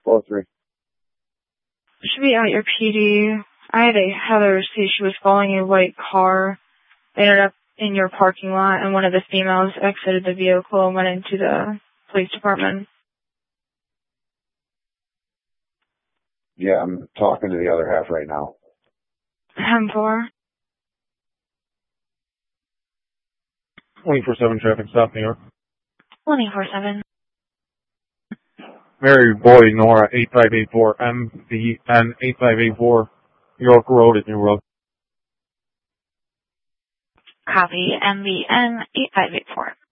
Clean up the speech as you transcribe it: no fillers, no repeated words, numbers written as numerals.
403. Should be at your PD. I had a Heather say she was following a white car. They ended up in your parking lot, and one of the females exited the vehicle and went into the police department. Yeah, I'm talking to the other half right now. 10-4. 24/7 traffic stop, New York. 24/7. Mary Boy, Nora, 8584 MBN 8584 York Road at New Road. Copy. MBN 8584.